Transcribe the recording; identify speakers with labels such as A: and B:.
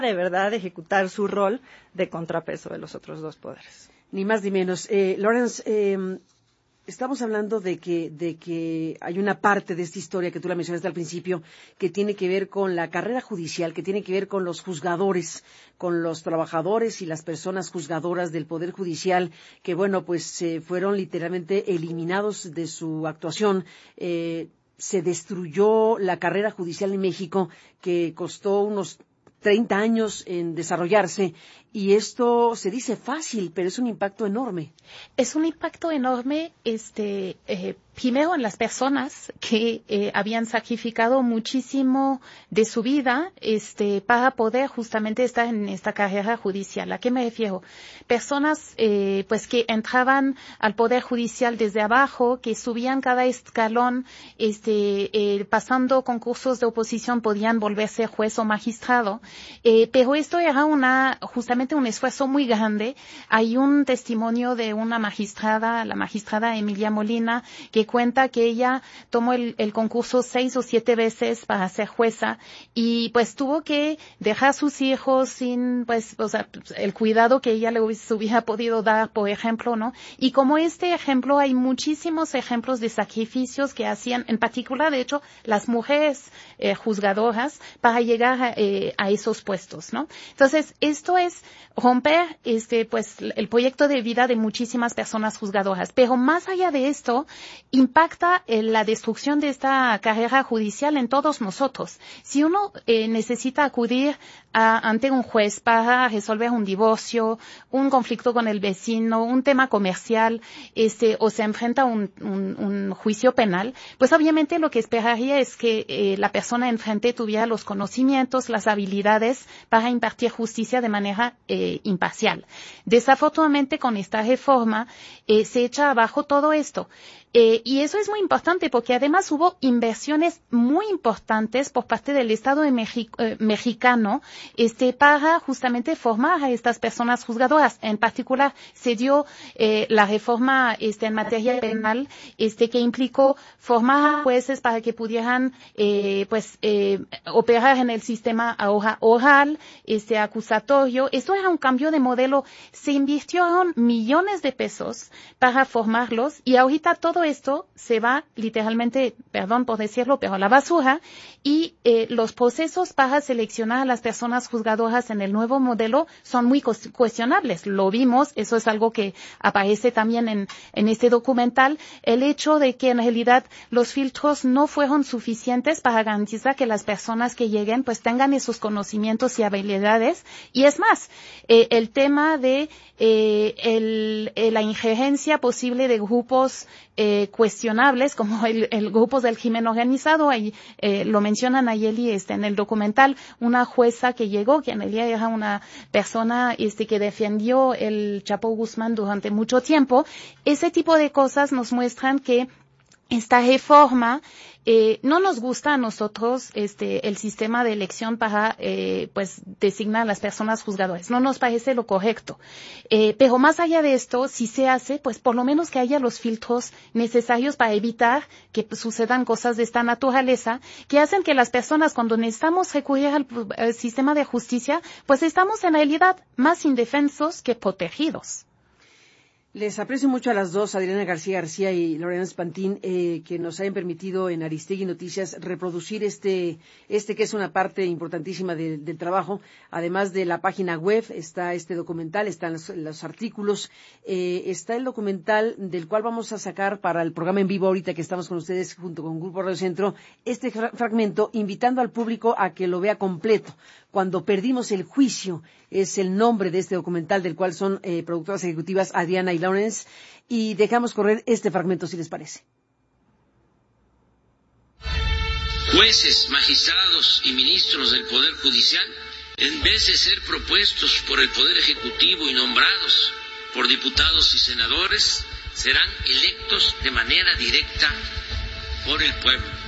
A: de verdad ejecutar su rol de contrapeso de los otros dos poderes.
B: Ni más ni menos. Lawrence, estamos hablando de que hay una parte de esta historia que tú la mencionaste al principio, que tiene que ver con la carrera judicial, que tiene que ver con los juzgadores, con los trabajadores y las personas juzgadoras del Poder Judicial, que bueno, pues fueron literalmente eliminados de su actuación. Se destruyó la carrera judicial en México, que costó unos 30 años en desarrollarse, y esto se dice fácil, pero es un impacto enorme.
C: Es un impacto enorme, primero en las personas que habían sacrificado muchísimo de su vida, para poder justamente estar en esta carrera judicial. ¿A qué me refiero? Personas, pues que entraban al Poder Judicial desde abajo, que subían cada escalón, pasando concursos de oposición, podían volverse juez o magistrado, pero esto era justamente un esfuerzo muy grande. Hay un testimonio de una magistrada, la magistrada Emilia Molina, que cuenta que ella tomó el concurso 6 o 7 veces para ser jueza y pues tuvo que dejar a sus hijos sin, pues, o sea, el cuidado que ella le hubiera podido dar, por ejemplo, ¿no? Y como este ejemplo, hay muchísimos ejemplos de sacrificios que hacían, en particular, de hecho, las mujeres juzgadoras para llegar a esos puestos, ¿no? Entonces, esto es romper pues el proyecto de vida de muchísimas personas juzgadoras, pero más allá de esto impacta la destrucción de esta carrera judicial en todos nosotros. Si uno necesita acudir ante un juez para resolver un divorcio, un conflicto con el vecino, un tema comercial, o se enfrenta a un juicio penal, pues obviamente lo que esperaría es que la persona enfrente tuviera los conocimientos, las habilidades para impartir justicia de manera imparcial. Desafortunadamente, con esta reforma se echa abajo todo esto. Y eso es muy importante porque además hubo inversiones muy importantes por parte del Estado mexicano para justamente formar a estas personas juzgadoras. En particular, se dio la reforma en materia penal que implicó formar a jueces para que pudieran operar en el sistema oral, acusatorio. Esto era un cambio de modelo. Se invirtieron millones de pesos para formarlos y ahorita todo esto se va literalmente, perdón por decirlo, pero a la basura, y los procesos para seleccionar a las personas juzgadoras en el nuevo modelo son muy cuestionables. Lo vimos, eso es algo que aparece también en este documental, el hecho de que en realidad los filtros no fueron suficientes para garantizar que las personas que lleguen pues tengan esos conocimientos y habilidades, y es más, el tema de la injerencia posible de grupos cuestionables, como el grupos del crimen organizado. Ahí lo mencionan Nayeli en el documental, una jueza que llegó, que en realidad era una persona que defendió el Chapo Guzmán durante mucho tiempo. Ese tipo de cosas nos muestran que esta reforma no nos gusta a nosotros el sistema de elección para pues designar a las personas juzgadoras. No nos parece lo correcto. Pero más allá de esto, si se hace, pues por lo menos que haya los filtros necesarios para evitar que sucedan cosas de esta naturaleza, que hacen que las personas, cuando necesitamos recurrir al sistema de justicia, pues estamos en realidad más indefensos que protegidos.
B: Les aprecio mucho a las dos, Adriana García García y Lorena Espantín, que nos hayan permitido en Aristegui Noticias reproducir este que es una parte importantísima del trabajo. Además de la página web, está este documental, están los artículos, está el documental del cual vamos a sacar para el programa en vivo ahorita que estamos con ustedes junto con Grupo Radio Centro, este fragmento, invitando al público a que lo vea completo. Cuando perdimos el juicio es el nombre de este documental, del cual son productoras ejecutivas Adriana y Lawrence, y dejamos correr este fragmento, si les parece.
D: Jueces, magistrados y ministros del Poder Judicial, en vez de ser propuestos por el Poder Ejecutivo y nombrados por diputados y senadores, serán electos de manera directa por el pueblo.